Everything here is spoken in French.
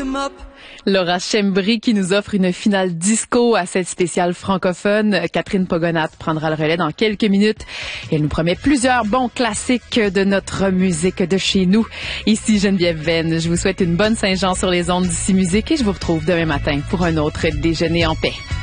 Laura Schembri qui nous offre une finale disco à cette spéciale francophone. Catherine Pogonat prendra le relais dans quelques minutes. Et elle nous promet plusieurs bons classiques de notre musique de chez nous. Ici Geneviève Venn. Je vous souhaite une bonne Saint-Jean sur les ondes d'ici Musique et je vous retrouve demain matin pour un autre déjeuner en paix.